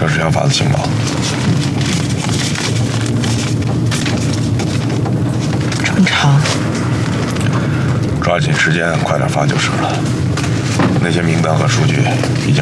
这是小法子情报。 这么长？ 抓紧时间，快点发就是了。那些名单和数据已经